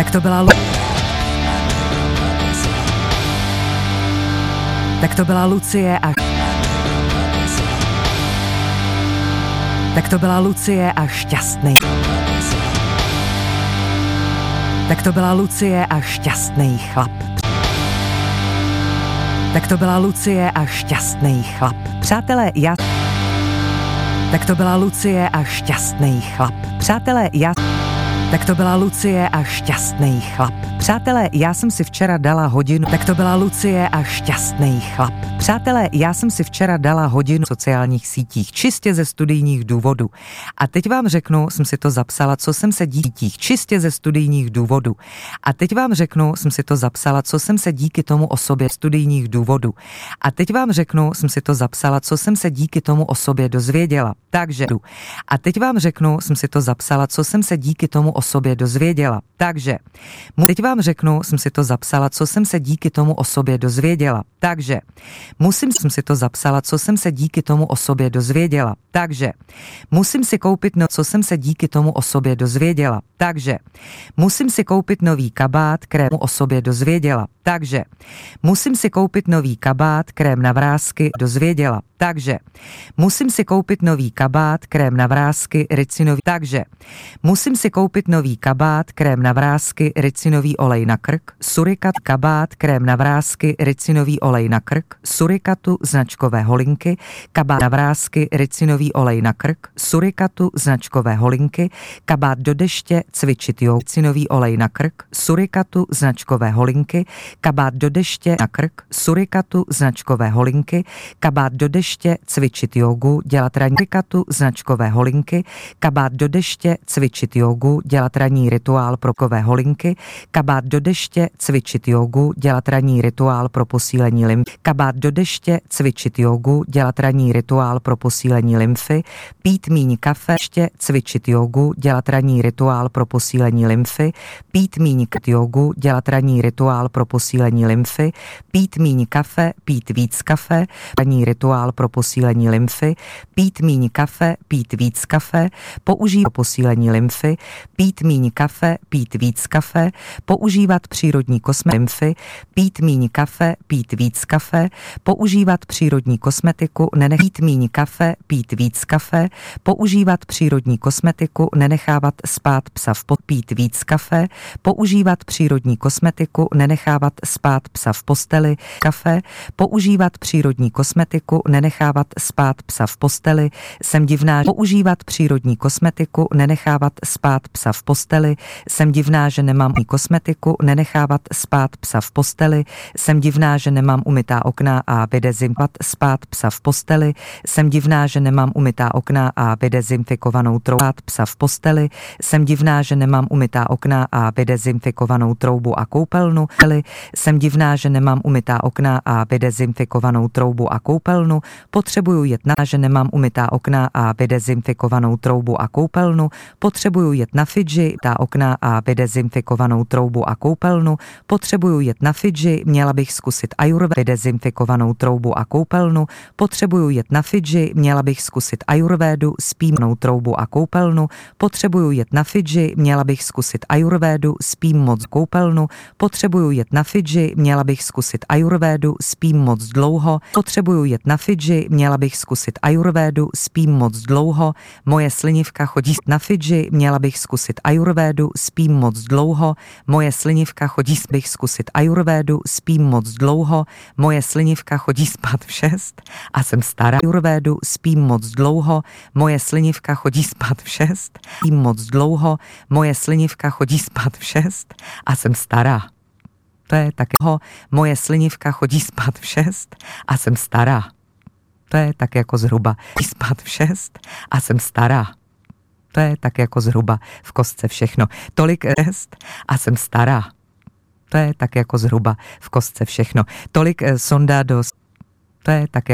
Tak to byla Lucie a... Tak to byla Lucie a šťastný. Tak to byla Lucie a šťastný chlap. Tak to byla Lucie a šťastný chlap. Přátelé, já... Tak to byla Lucie a šťastný chlap. Přátelé, já... Tak to byla Lucie a šťastný chlap. Přátelé, já jsem si včera dala hodinu. Tak to byla Lucie a šťastný chlap. Přátelé, já jsem si včera dala hodinu v sociálních sítích, čistě ze studijních důvodů. A teď vám řeknu, jsem si to zapsala, co jsem se dítích, čistě ze studijních důvodů. A teď vám řeknu, jsem si to zapsala, co jsem se díky tomu o sobě studijních důvodů. A teď vám řeknu, jsem si to zapsala, co jsem se díky tomu o sobě dozvěděla. Takže. A teď vám řeknu, jsem si to zapsala, co jsem se díky tomu o sobě dozvěděla. Takže. Teď vám řeknu, jsem si to zapsala, co jsem se díky tomu o sobě dozvěděla. Takže. Jsem si to zapsala, co jsem se díky tomu o sobě dozvěděla. Takže. Musím si koupit co jsem se díky tomu o sobě dozvěděla. Takže. Musím si koupit nový kabát, krém o sobě dozvěděla. Takže. Musím si koupit nový kabát, krém na vrásky, dozvěděla. Takže. Musím si koupit nový kabát, krém na vrásky, ricinový. Takže. Musím si koupit nový kabát, krém na vrásky, ricinový olej na krk, surikat, kabát, krém na vrásky, ricinový olej na krk, surikatu, značkové holinky, kabát na vrásky, ricinový olej na krk, surikatu, značkové holinky, kabát do deště, cvičit jogu, ricinový olej na krk, surikatu, značkové holinky, kabát do deště na krk, surikatu, značkové holinky, kabát do deště, cvičit jogu, dělat ranní, surikatu, značkové holinky, kabát do deště, cvičit jogu, dělat ranní rituál pro kové holinky, kabát do deště, cvičit jogu, dělat ranní rituál pro posílení lymfy, kabát do deště, cvičit jogu, dělat ranní rituál pro posílení lymfy, pít míň kafe, ještě cvičit jogu, dělat ranní rituál pro posílení lymfy, pít míň jogu, dělat ranní rituál pro posílení lymfy, pít míň kafe, pít víc kafe, ranní rituál pro posílení lymfy, pít míň kafe, pít víc kafe, použít pro posílení lymfy, pít míň kafe, pít víc kafe, používat přírodní kosmetiky, pít míň kafe, pít víc kafe, používat přírodní kosmetiku, pít míň kafe, pít víc kafe, používat přírodní kosmetiku, nenechávat spát psa v pít víc kafe, používat přírodní kosmetiku, nenechávat spát psa v posteli, kafe, používat přírodní kosmetiku, nenechávat spát psa v posteli, jsem divná, používat přírodní kosmetiku, nenechávat spát psa v posteli, jsem divná, že nemám kosmetiku, nenechávat spát psa v posteli, jsem divná, že nemám umytá okna a vydezinfovat spát psa v posteli, jsem divná, že nemám umytá okna a vydezinfikovanou troubu psa v posteli, jsem divná, že nemám umytá okna a vydezinfikovanou troubu a koupelnu, jsem divná, že nemám umytá okna a vydezinfikovanou troubu a koupelnu, potřebuju jet na, že nemám umytá okna a vydezinfikovanou troubu a koupelnu, potřebuju jet na Fidži, ta okna a vydezinfikovanou troubu a koupelnu, potřebuju jet na Fidži, měla bych zkusit ajurvédu, vydezinfikovanou troubu a koupelnu, potřebuju jet na Fidži, měla bych zkusit ajurvédu, spímnou troubu a koupelnu, potřebuju jet na Fidži, měla bych zkusit ajurvédu, spím moc koupelnu, potřebuju jet na Fidži, měla bych zkusit ajurvédu, spím moc dlouho, potřebuju jet na Fidži, měla bych zkusit ajurvédu, spím moc dlouho, moje slinivka chodí na Fidži, měla bych zkusit ajurvédu, spím moc dlouho, moje slinivka chodí bych zkusit ajurvédu, spím moc dlouho, moje slinivka chodí spát v 6 a jsem stará, ajurvédu, spím moc dlouho, moje slinivka chodí spát v 6, spím moc dlouho, moje slinivka chodí spát v 6 a jsem stará. To je tak, moje slinivka chodí spát v 6 a jsem stará. To je tak jako zhruba spát v 6 a jsem stará. To je tak jako zhruba v kostce všechno. Tolik 6 a jsem stará. To je tak jako zhruba v kostce všechno. Tolik sonda do... To je tak